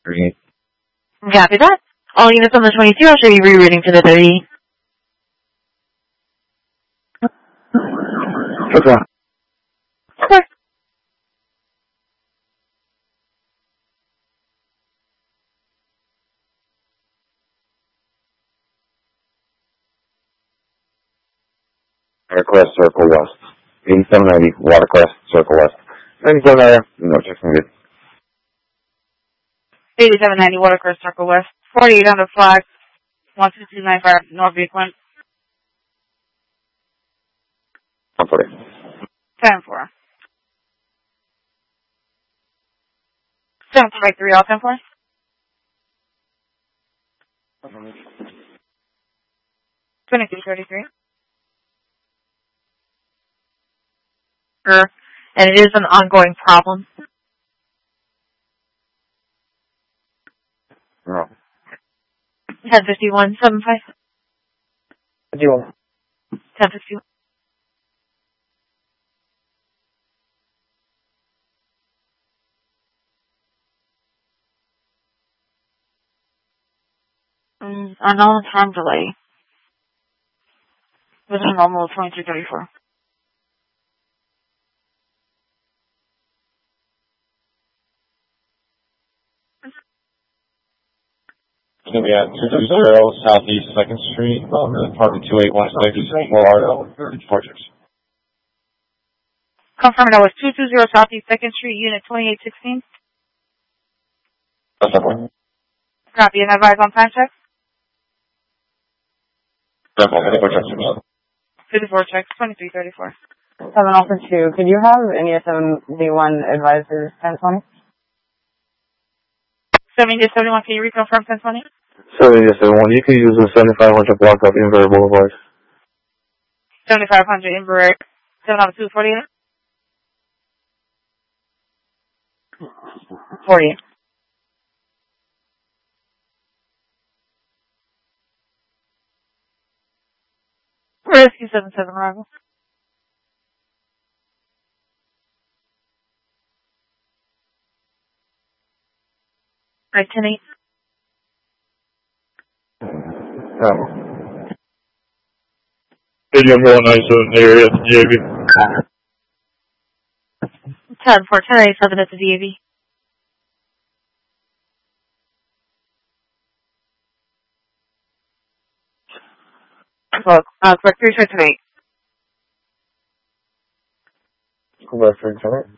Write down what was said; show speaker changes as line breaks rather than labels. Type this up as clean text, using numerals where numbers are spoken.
Copy that. All units on the 22 should be rerouting to the 30.
Okay.
Okay.
Watercrest Circle West. 8790 Watercrest Circle West. 97 no checking good.
8790 Watercrest Circle West. 4800 flag. 12295 North Beacon.
140.
10-4. 753 all 10-4. 2233. And it is an ongoing problem.
No.
1051, 75.
51.
1051. Unknown time delay. With a normal of 2234.
It's going to be at 220 Southeast 2nd Street, apartment 281 Florida, Portraits.
Confirm that was 220 Southeast 2nd Street, Unit 2816.
That's okay.
Copy and advise on time check. 54 checks, 2334.
7 Alpha 2, could you have any SMD1 advisors 1020?
70-71, can you reconfirm 1020?
70-71, you can use the 7500 block of Inverter Boulevard.
7500 Inverter, 702 48? 48. Rescue 77 arrival. Right, 10-8.
Video 497 area at the DAV.
10-4-10-8-7 at the DAV. Look, correct 3 tonight.
Go back for tonight.